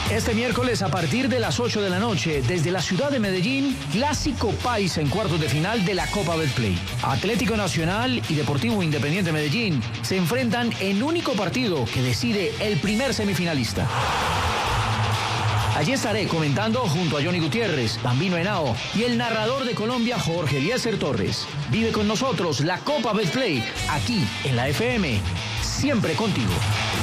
Este miércoles a partir de las 8 de la noche, desde la ciudad de Medellín, Clásico Paisa en cuartos de final de la Copa Betplay. Atlético Nacional y Deportivo Independiente Medellín se enfrentan en único partido que decide el primer semifinalista. Allí estaré comentando junto a Johnny Gutiérrez, Bambino Henao y el narrador de Colombia, Jorge Eliezer Torres. Vive con nosotros la Copa Betplay, aquí en la FM, siempre contigo.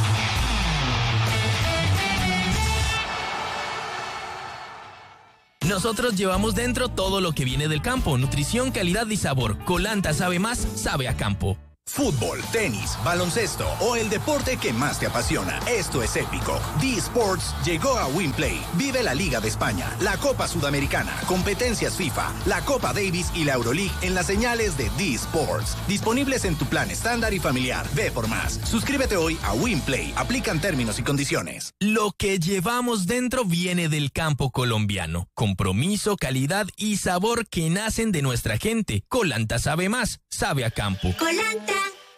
Nosotros llevamos dentro todo lo que viene del campo, nutrición, calidad y sabor. Colanta sabe más, sabe a campo. Fútbol, tenis, baloncesto o el deporte que más te apasiona. Esto es épico. D-Sports llegó a WinPlay. Vive la Liga de España, la Copa Sudamericana, competencias FIFA, la Copa Davis y la Euroleague en las señales de D-Sports. Disponibles en tu plan estándar y familiar. Ve por más. Suscríbete hoy a WinPlay. Aplican términos y condiciones. Lo que llevamos dentro viene del campo colombiano. Compromiso, calidad y sabor que nacen de nuestra gente. Colanta sabe más, sabe a campo. Colanta.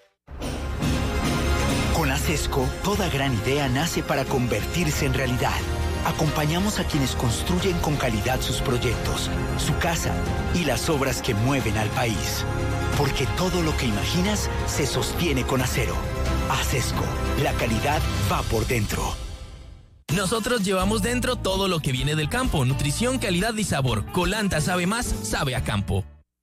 Con Acesco, toda gran idea nace para convertirse en realidad. Acompañamos a quienes construyen con calidad sus proyectos, su casa y las obras que mueven al país. Porque todo lo que imaginas se sostiene con acero. Acesco, la calidad va por dentro. Nosotros llevamos dentro todo lo que viene del campo, nutrición, calidad y sabor. Colanta sabe más, sabe a campo.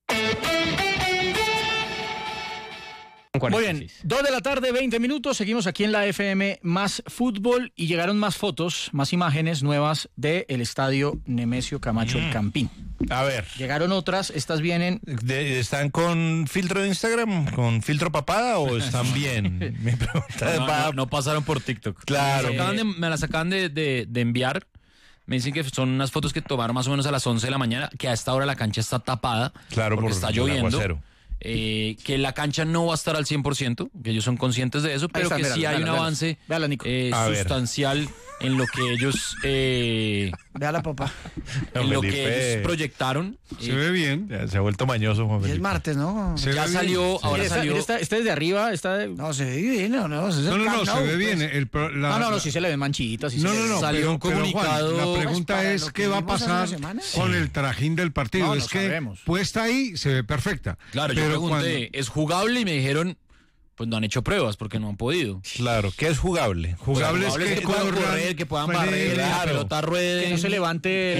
Muy bien, 2 de la tarde, 20 minutos, seguimos aquí en la FM Más Fútbol y llegaron más fotos, más imágenes nuevas del estadio Nemesio Camacho El Campín. A ver. Llegaron otras, estas vienen... ¿Están con filtro de Instagram, con filtro papada o están bien? Mi pregunta no pasaron por TikTok. Claro. Me las acaban de enviar. Me dicen que son unas fotos que tomaron más o menos a las 11 de la mañana, que a esta hora la cancha está tapada. Claro, porque está lloviendo. Aguacero. Que la cancha no va a estar al 100%, que ellos son conscientes de eso, pero que sí hay un avance sustancial en lo que ellos Véala, papá. en lo que ellos proyectaron. Se ve bien, ya se ha vuelto mañoso, Juan Felipe. Es martes, ¿no? Ya salió, ahora salió. Está desde arriba, no, se ve bien, no, se ve bien. No, sí se le ven manchitas. No, salió un comunicado. Juan, la pregunta es, ¿qué va a pasar con el trajín del partido? Es que sabemos. Puesta ahí se ve perfecta. Claro, yo pregunté, ¿es jugable? Y me dijeron, pues no han hecho pruebas porque no han podido. Claro, ¿qué es jugable? Jugable es que puedan correr, que puedan barrer, la pelota ruede, que no se levante,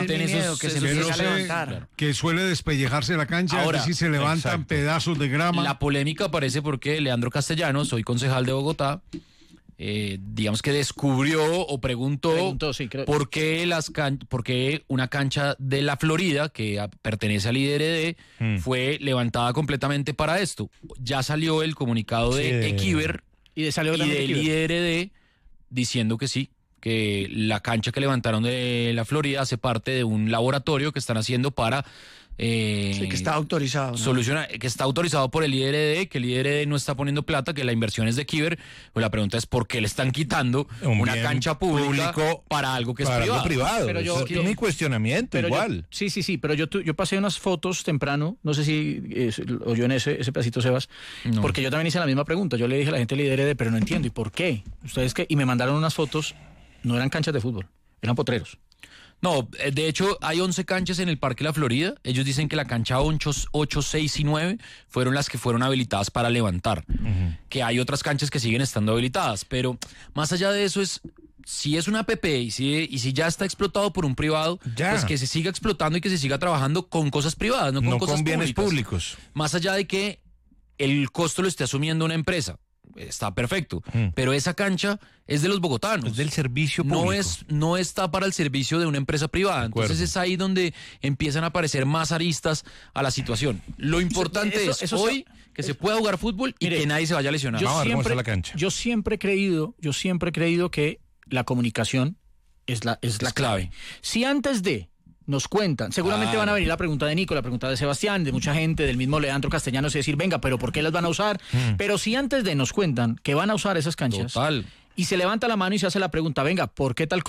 que suele despellejarse la cancha, ahora, es decir, se levantan pedazos de grama. La polémica aparece porque Leandro Castellanos, soy concejal de Bogotá, digamos que descubrió o preguntó sí, creo. por qué una cancha de la Florida que pertenece al IDRD fue levantada completamente para esto. Ya salió el comunicado de Equiver y del IDRD diciendo que sí, que la cancha que levantaron de la Florida hace parte de un laboratorio que están haciendo para que está autorizado, ¿no? Que está autorizado por el IDRD, que el IDRD no está poniendo plata, que la inversión es de Kiver. Pues la pregunta es ¿por qué le están quitando una cancha pública para algo que es privado? Pero eso es mi cuestionamiento, igual. Sí, pero yo pasé unas fotos temprano, no sé si oyó en ese pedacito, Sebas, porque yo también hice la misma pregunta. Yo le dije a la gente del IDRD, pero no entiendo, ¿y por qué? ¿Ustedes qué? Y me mandaron unas fotos, no eran canchas de fútbol, eran potreros. No, de hecho hay 11 canchas en el Parque La Florida. Ellos dicen que la cancha 8, 6 y 9 fueron las que fueron habilitadas para levantar. Que hay otras canchas que siguen estando habilitadas. Pero más allá de eso si es una APP y si ya está explotado por un privado, pues que se siga explotando y que se siga trabajando con cosas privadas, no con cosas bienes públicos. Más allá de que el costo lo esté asumiendo una empresa. Está perfecto, pero esa cancha es de los bogotanos. Es del servicio público. No está para el servicio de una empresa privada. Entonces es ahí donde empiezan a aparecer más aristas a la situación. Lo importante es hoy que se pueda jugar fútbol y que nadie se vaya a lesionar. Yo siempre he creído que la comunicación es la clave. Si antes de nos cuentan, seguramente van a venir la pregunta de Nico, la pregunta de Sebastián, de mucha gente, del mismo Leandro Castellanos, y decir, venga, pero ¿por qué las van a usar? Pero si antes de nos cuentan que van a usar esas canchas, y se levanta la mano y se hace la pregunta, venga, ¿por qué tal cosa?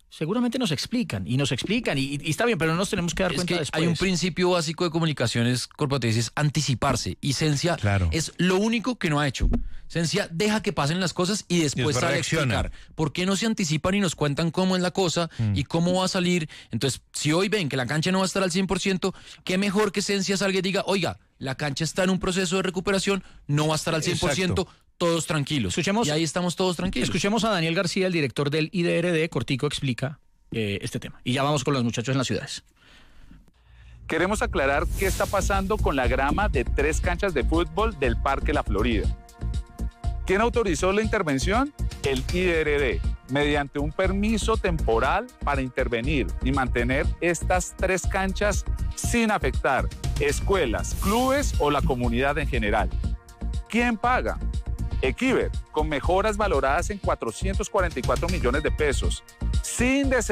seguramente nos explican y está bien, pero no nos tenemos que dar cuenta después. Hay un principio básico de comunicaciones corporativas, es anticiparse, y Sensia es lo único que no ha hecho. Sensia deja que pasen las cosas y después sale a explicar por qué no se anticipan y nos cuentan cómo es la cosa y cómo va a salir. Entonces, si hoy ven que la cancha no va a estar al 100%, qué mejor que Sensia salga y diga, oiga, la cancha está en un proceso de recuperación, no va a estar al 100%, exacto. Todos tranquilos. Y ahí estamos todos tranquilos. Escuchemos a Daniel García, el director del IDRD, cortico explica este tema. Y ya vamos con los muchachos en las ciudades. Queremos aclarar qué está pasando con la grama de 3 canchas de fútbol del Parque La Florida. ¿Quién autorizó la intervención? El IDRD, mediante un permiso temporal para intervenir y mantener estas 3 canchas sin afectar escuelas, clubes o la comunidad en general. ¿Quién paga? Equiver, con mejoras valoradas en 444 millones de pesos, sin